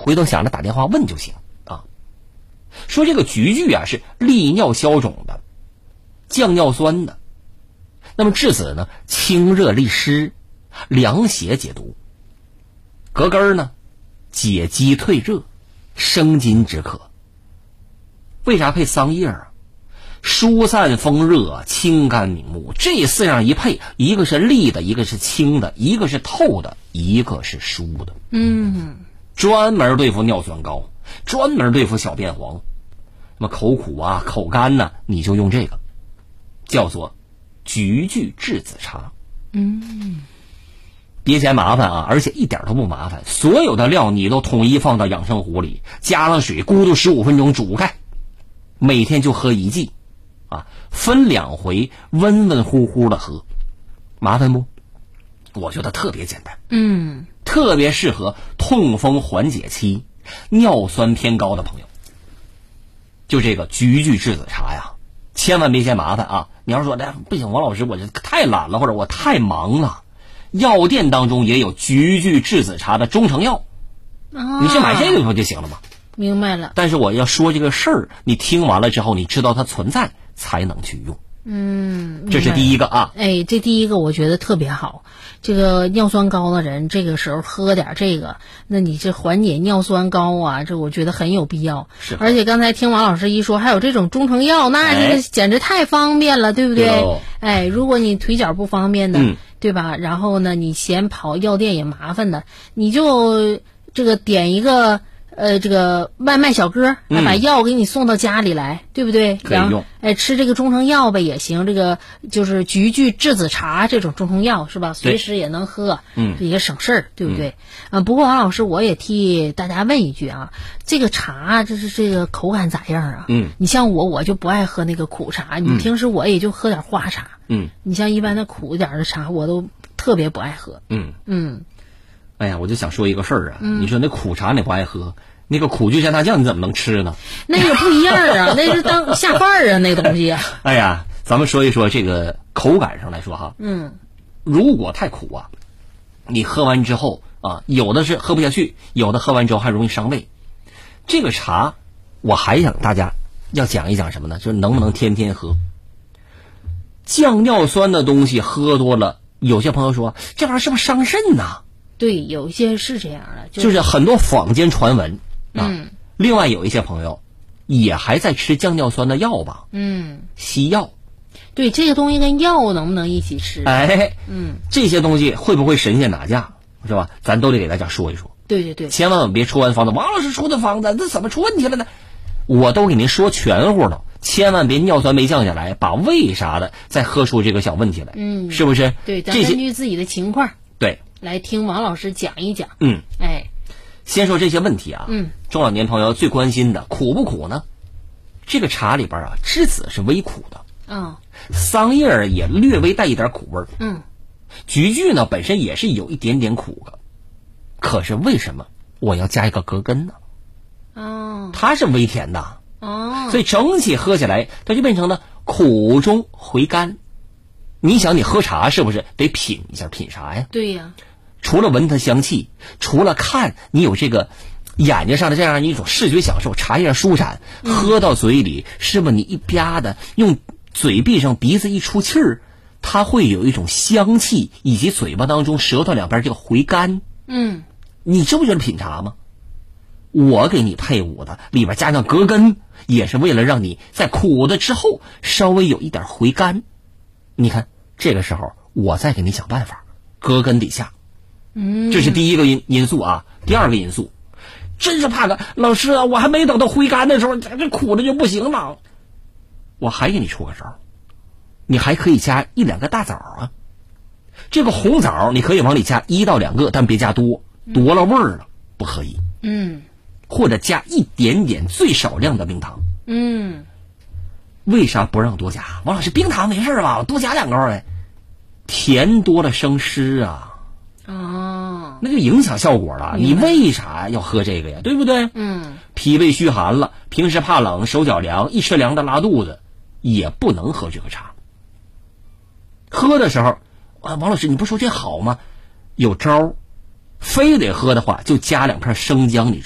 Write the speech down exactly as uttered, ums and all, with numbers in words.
回头想着打电话问就行啊。说这个菊苣啊是利尿消肿的，降尿酸的，那么治子呢清热利湿，凉血解毒。葛根呢解肌退热，生津止渴。为啥配桑叶啊？疏散风热，清肝明目，这四样一配，一个是利的，一个是清的，一个是透的，一个是疏的。 嗯， 专门对付尿酸高，专门对付小便黄。那么口苦啊口干呢，你就用这个，叫做菊苣栀子茶。 嗯， 别嫌麻烦啊，而且一点都不麻烦。所有的料你都统一放到养生壶里，加上水咕嘟十五分钟煮开，每天就喝一剂啊，分两回温温乎乎的喝。麻烦不？我觉得特别简单。 嗯， 特别适合痛风缓解期、尿酸偏高的朋友。就这个菊苣栀子茶呀，千万别嫌麻烦啊！你要是说哎不行，王老师我这太懒了，或者我太忙了，药店当中也有菊苣栀子茶的中成药， 啊、 你去买这个不就行了吗？ 明白了。 但是我要说这个事儿，你听完了之后，你知道它存在，才能去用。 嗯， 这是第一个啊。 哎，这第一个我觉得特别好。这个尿酸高的人，这个时候喝点这个，那你这缓解尿酸高啊，这我觉得很有必要。 是。 而且刚才听王老师一说，还有这种中成药，那这个简直太方便了， 哎、 对不对？哎，如果你腿脚不方便的， 嗯、 对吧？然后呢，你嫌跑药店也麻烦的，你就这个点一个。呃，这个外卖小哥还把药给你送到家里来，嗯、对不对？ 可以用。 哎，吃这个中成药呗也行，这个就是菊苣栀子茶这种中成药是吧？随时也能喝， 嗯， 也省事儿，对不对？嗯、呃，不过王老师，我也替大家问一句啊，这个茶这是这个口感咋样啊？ 嗯， 你像我，我就不爱喝那个苦茶，你平时我也就喝点花茶。 嗯， 你像一般的苦一点的茶，我都特别不爱喝。 嗯嗯。 哎呀，我就想说一个事儿啊， 嗯、 你说那苦茶你不爱喝，那个苦苣咸辣酱你怎么能吃呢？ 那个不一样啊，那是当下饭啊，那东西啊。 哎呀，咱们说一说这个口感上来说哈， 嗯， 如果太苦啊，你喝完之后啊，有的是喝不下去，有的喝完之后还容易伤胃。这个茶，我还想大家要讲一讲什么呢？就是能不能天天喝？降尿酸的东西喝多了。有些朋友说这玩意儿是不是伤肾呐？ 对，有一些是这样的， 就是、就是很多坊间传闻啊。 嗯。 另外有一些朋友也还在吃降尿酸的药吧？ 嗯。 西药。 对，这个东西跟药能不能一起吃？ 哎， 嗯， 这些东西会不会神仙打架，是吧？咱都得给大家说一说。 对对对， 千万别出完方子，王老师出的方子，这怎么出问题了呢？我都给您说全乎了。千万别尿酸没降下来，把胃啥的再喝出这个小问题来， 嗯， 是不是？ 对，咱根据自己的情况， 对， 来听王老师讲一讲。 嗯， 哎， 先说这些问题啊。 嗯， 中老年朋友最关心的苦不苦呢？这个茶里边啊，栀子是微苦的， 嗯、哦， 桑叶也略微带一点苦味儿， 嗯， 菊苣呢本身也是有一点点苦的，可是为什么我要加一个葛根呢？ 哦， 它是微甜的。 哦， 所以整体喝起来，它就变成了苦中回甘。你想，你喝茶是不是得品一下？品啥呀？ 对呀。 除了闻它香气，除了看你有这个眼睛上的这样一种视觉享受，茶叶舒展， 嗯、 喝到嘴里，是不是你一吧的用嘴闭上，鼻子一出气儿，它会有一种香气，以及嘴巴当中、舌头两边这个回甘。 嗯， 你这不就是品茶吗？我给你配伍的里边加上葛根，也是为了让你在苦的之后稍微有一点回甘。你看这个时候我再给你想办法，葛根底下， 嗯， 这是第一个因因素啊。第二个因素，真是怕个老师啊，我还没等到回甘的时候，这苦的就不行了。我还给你出个招，你还可以加一两个大枣啊。这个红枣你可以往里加一到两个，但别加多，多了味儿了不可以。 嗯。 或者加一点点最少量的冰糖。 嗯， 为啥不让多加？王老师，冰糖没事吧？我多加两根呗。甜多了生湿啊。 哦， 那就影响效果了。你为啥要喝这个呀？对不对？ 嗯。 脾胃虚寒了，平时怕冷，手脚凉，一吃凉的拉肚子，也不能喝这个茶。喝的时候，啊，王老师，你不说这好吗？有招，非得喝的话，就加两片生姜，你